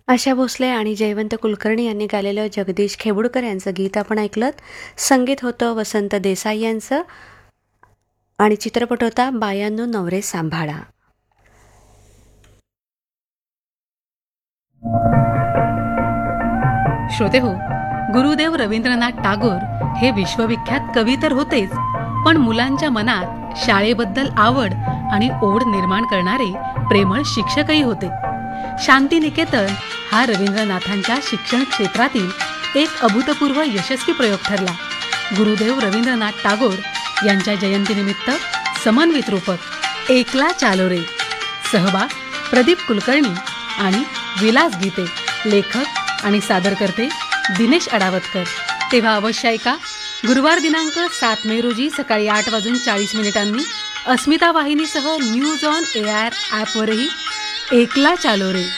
आशा भोसले आणि जयवंत कुलकर्णी यांनी गायलेलं जगदीश खेबुडकर यांचं गीत आपण ऐकलं. संगीत होतं वसंत देसाई यांचं आणि चित्रपट होता बायांनो नवरे सांभाळा. श्रोते हो, गुरुदेव रवींद्रनाथ टागोर हे विश्वविख्यात कवी तर होतेच, पण मुलांच्या मनात शाळेबद्दल आवड आणि ओढ निर्माण करणारे प्रेमळ शिक्षकही होते. शांतिनिकेतन हा रवींद्रनाथांच्या शिक्षण क्षेत्रातील एक अभूतपूर्व यशस्वी प्रयोग ठरला. गुरुदेव रवींद्रनाथ टागोर यांच्या जयंतीनिमित्त समन्वित रूपक एकला चालो रे. सहभाग प्रदीप कुलकर्णी आणि विलास गीते. लेखक आणि सादरकर्ते दिनेश अडावतकर. तेव्हा अवश्य ऐका. गुरुवार दिनांक 7 मे रोजी सकाळी 8:40 अस्मिता वाहिनीसह न्यूज ऑन एआर ॲपवरही एकला चालो रे.